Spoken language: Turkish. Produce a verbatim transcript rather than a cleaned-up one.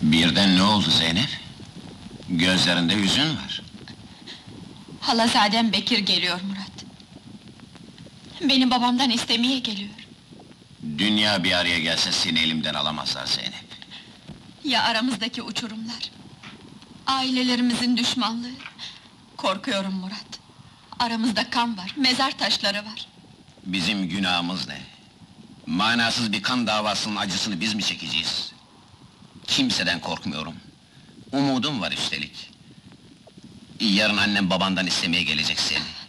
Birden ne oldu Zeynep? Gözlerinde hüzün var. Halazadem Bekir geliyor Murat. Beni babamdan istemeye geliyor. Dünya bir araya gelse seni elimden alamazlar Zeynep. Ya aramızdaki uçurumlar? Ailelerimizin düşmanlığı? Korkuyorum Murat. Aramızda kan var, mezar taşları var. Bizim günahımız ne? Manasız bir kan davasının acısını biz mi çekeceğiz? Kimseden korkmuyorum. Umudum var üstelik. Yarın annem babandan istemeye gelecek seni.